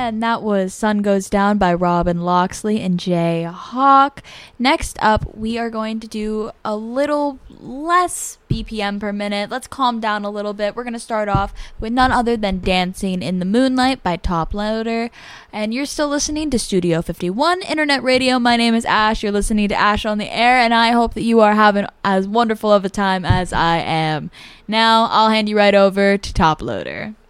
And that was Sun Goes Down by Robin Loxley and Jay Hawk. Next up, we are going to do a little less BPM per minute. Let's calm down a little bit. We're going to start off with none other than Dancing in the Moonlight by Top Loader. And you're still listening to Studio 51 Internet Radio. My name is Ash. You're listening to Ash on the Air, and I hope that you are having as wonderful of a time as I am. Now, I'll hand you right over to Top Loader.